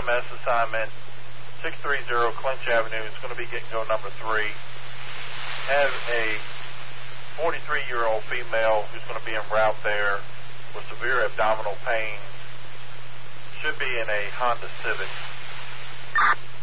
EMS assignment, 630 Clinch Avenue. It's going to be getting go number 3. Have a 43-year-old female who's going to be en route there with severe abdominal pain. Should be in a Honda Civic.